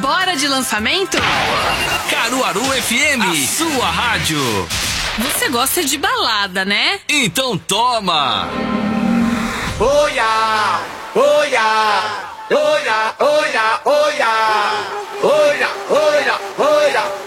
Bora de lançamento? Caruaru FM, a sua rádio. Você gosta de balada, né? Então toma! Oia! Oia!